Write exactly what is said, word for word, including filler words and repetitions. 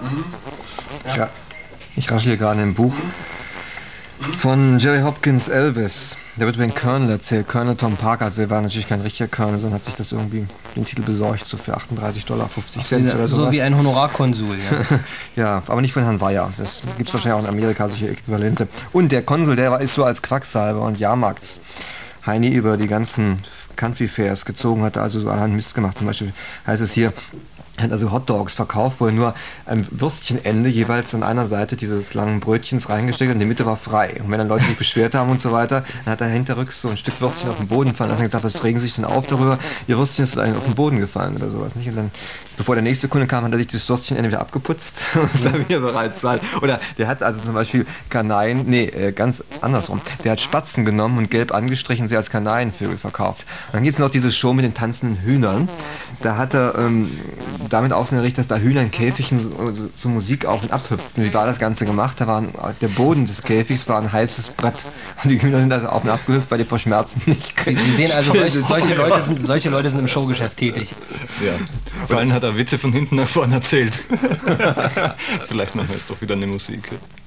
Ja. Ich raschel hier gerade im Buch von Jerry Hopkins, Elvis. Der wird über den Colonel erzählt. Colonel Tom Parker, also der war natürlich kein richtiger Colonel, sondern hat sich das irgendwie, den Titel besorgt, so für achtunddreißig Dollar fünfzig Cent oder sowas. So wie ein Honorarkonsul, ja. Ja, aber nicht von Herrn Weyer. Das gibt es wahrscheinlich auch in Amerika, solche Äquivalente. Und der Konsul, der war, ist so als Quacksalber und Jahrmarkts Heini über die ganzen Country Fairs gezogen, hat also so allerhand Mist gemacht. Zum Beispiel heißt es hier, er hat also Hotdogs verkauft, wo er nur ein Würstchenende jeweils an einer Seite dieses langen Brötchens reingesteckt hat und die Mitte war frei. Und wenn dann Leute sich beschwert haben und so weiter, dann hat er hinterrücks so ein Stück Würstchen auf den Boden fallen lassen und gesagt, was regen Sie sich denn auf darüber? Ihr Würstchen ist auf den Boden gefallen oder sowas. Nicht? Und dann, bevor der nächste Kunde kam, hat er sich das Würstchen entweder abgeputzt und ist dann wieder bereit zahlt. Oder der hat also zum Beispiel Kanaien, nee, ganz andersrum. Der hat Spatzen genommen und gelb angestrichen und sie als Kanarienvögel verkauft. Und dann gibt es noch diese Show mit den tanzenden Hühnern. Da hat er ähm, damit auch so errichtet, dass da Hühner in Käfigen so, so, so Musik auf und ab hüpften. Wie war das Ganze gemacht? Da war ein, der Boden des Käfigs war ein heißes Brett. Und die Hühner sind also auf und ab gehüpft, weil die vor Schmerzen nicht kriegen. Sie sehen also, solche, solche, Leute sind, solche Leute sind im Showgeschäft tätig. Ja. Vor allem hat er Witze von hinten nach vorne erzählt. Vielleicht machen wir jetzt doch wieder eine Musik.